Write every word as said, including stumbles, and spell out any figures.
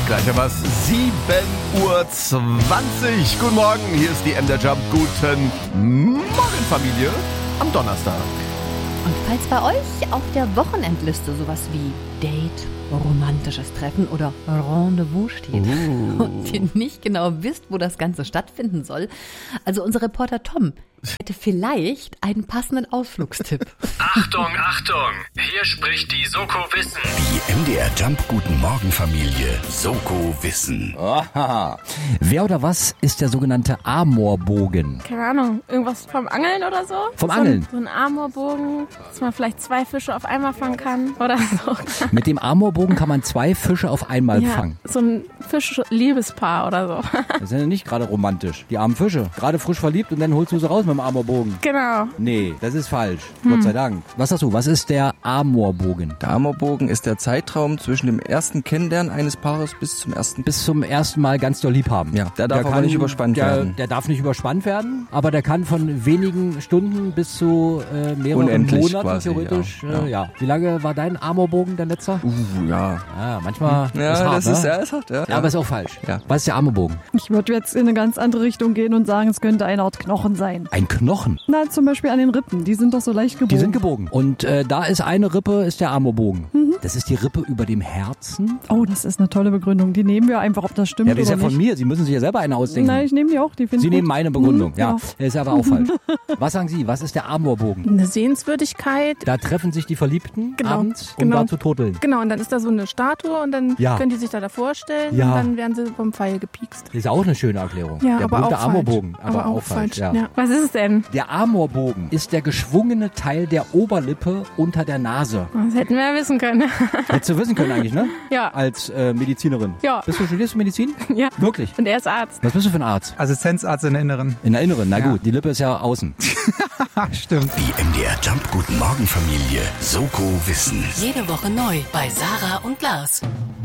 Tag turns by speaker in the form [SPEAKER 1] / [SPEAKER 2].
[SPEAKER 1] Gleich haben wir es, sieben Uhr zwanzig. Guten Morgen, hier ist die M der Jump. Guten Morgen, Familie, am Donnerstag.
[SPEAKER 2] Und falls bei euch auf der Wochenendliste sowas wie Date, romantisches Treffen oder Rendezvous steht uh. und ihr nicht genau wisst, wo das Ganze stattfinden soll, also unser Reporter Tom hätte vielleicht einen passenden Ausflugstipp.
[SPEAKER 3] Achtung, Achtung! Hier spricht die Soko Wissen.
[SPEAKER 4] Die M D R Jump Guten Morgen Familie Soko Wissen.
[SPEAKER 5] Aha. Wer oder was ist der sogenannte Amorbogen?
[SPEAKER 6] Keine Ahnung, irgendwas vom Angeln oder so?
[SPEAKER 5] Vom
[SPEAKER 6] so
[SPEAKER 5] Angeln?
[SPEAKER 6] Ein, so ein Amorbogen, dass man vielleicht zwei Fische auf einmal fangen kann oder so.
[SPEAKER 5] Mit dem Amorbogen kann man zwei Fische auf einmal
[SPEAKER 6] ja,
[SPEAKER 5] fangen.
[SPEAKER 6] So ein Fisch-Liebespaar oder so.
[SPEAKER 5] Das ist ja nicht gerade romantisch. Die armen Fische, gerade frisch verliebt und dann holst du sie raus mit dem Amorbogen.
[SPEAKER 6] Genau.
[SPEAKER 5] Nee, das ist falsch.
[SPEAKER 6] Hm.
[SPEAKER 5] Gott sei Dank. Was sagst du, was ist der Amorbogen?
[SPEAKER 7] Der Amorbogen ist der Zeitraum zwischen dem ersten Kennenlernen eines Paares bis zum ersten...
[SPEAKER 5] Bis zum ersten Mal ganz doll lieb haben.
[SPEAKER 7] Ja, der darf
[SPEAKER 5] der
[SPEAKER 7] aber
[SPEAKER 5] kann,
[SPEAKER 7] nicht überspannt
[SPEAKER 5] der,
[SPEAKER 7] werden.
[SPEAKER 5] Der darf nicht überspannt werden, aber der kann von wenigen Stunden bis zu äh, mehreren
[SPEAKER 7] Unendlich
[SPEAKER 5] Monaten
[SPEAKER 7] quasi,
[SPEAKER 5] theoretisch.
[SPEAKER 7] ja.
[SPEAKER 5] Äh,
[SPEAKER 7] Ja.
[SPEAKER 5] ja. Wie lange war dein Amorbogen, dein letzter?
[SPEAKER 7] Uh, ja.
[SPEAKER 5] Ja, manchmal
[SPEAKER 7] Ja,
[SPEAKER 5] ist hart,
[SPEAKER 7] das
[SPEAKER 5] ne?
[SPEAKER 7] ist, ja, ist hart, ja.
[SPEAKER 5] Ja, aber ist auch falsch.
[SPEAKER 7] Ja.
[SPEAKER 5] Was ist der Amorbogen?
[SPEAKER 8] Ich würde jetzt in eine ganz andere Richtung gehen und sagen, es könnte eine Art Knochen sein.
[SPEAKER 5] Ein Knochen?
[SPEAKER 8] Na, zum Beispiel an den Rippen. Die sind doch so leicht gebogen.
[SPEAKER 5] Die sind gebogen. Und äh, da ist eine Rippe, ist der Amorbogen. Mhm. Das ist die Rippe über dem Herzen.
[SPEAKER 8] Oh, das ist eine tolle Begründung. Die nehmen wir einfach, ob das stimmt
[SPEAKER 5] Ja, die ist
[SPEAKER 8] oder
[SPEAKER 5] ja von
[SPEAKER 8] nicht.
[SPEAKER 5] mir. Sie müssen sich ja selber eine ausdenken.
[SPEAKER 8] Nein, ich nehme die auch. Die finde
[SPEAKER 5] Sie
[SPEAKER 8] ich
[SPEAKER 5] nehmen
[SPEAKER 8] gut.
[SPEAKER 5] meine Begründung.
[SPEAKER 8] Mhm,
[SPEAKER 5] ja,
[SPEAKER 8] ja.
[SPEAKER 5] das ist aber auch falsch. Was sagen Sie? Was ist der Amorbogen?
[SPEAKER 6] Eine Sehenswürdigkeit.
[SPEAKER 5] Da treffen sich die Verliebten
[SPEAKER 6] Genau,
[SPEAKER 5] abends, um
[SPEAKER 6] genau.
[SPEAKER 5] da zu turteln.
[SPEAKER 6] Genau, und dann ist da so eine Statue und dann
[SPEAKER 5] Ja.
[SPEAKER 6] können die sich da davor stellen
[SPEAKER 5] Ja.
[SPEAKER 6] und dann werden sie vom Pfeil gepiekst.
[SPEAKER 5] Das ist auch eine schöne Erklärung.
[SPEAKER 6] Ja,
[SPEAKER 5] der
[SPEAKER 6] aber
[SPEAKER 5] berühmte
[SPEAKER 6] auch falsch.
[SPEAKER 5] Amorbogen. Aber, auch falsch. Ja.
[SPEAKER 6] Ja. Was ist es denn?
[SPEAKER 5] Der Amorbogen ist der geschwungene Teil der Oberlippe unter der Nase.
[SPEAKER 6] Das hätten wir ja wissen können.
[SPEAKER 5] Hättest du wissen können eigentlich, ne?
[SPEAKER 6] Ja.
[SPEAKER 5] Als äh, Medizinerin.
[SPEAKER 6] Ja.
[SPEAKER 5] Bist du, studierst du Medizin?
[SPEAKER 6] Ja.
[SPEAKER 5] Wirklich?
[SPEAKER 6] Und er ist Arzt.
[SPEAKER 5] Was bist du für ein Arzt?
[SPEAKER 9] Assistenzarzt in der Inneren.
[SPEAKER 5] In der Inneren, na
[SPEAKER 9] Ja.
[SPEAKER 5] gut. Die Lippe ist ja außen.
[SPEAKER 9] Stimmt.
[SPEAKER 4] Die M D R Jump Guten Morgen Familie Soko Wissen.
[SPEAKER 10] Jede Woche neu bei Sarah und Lars.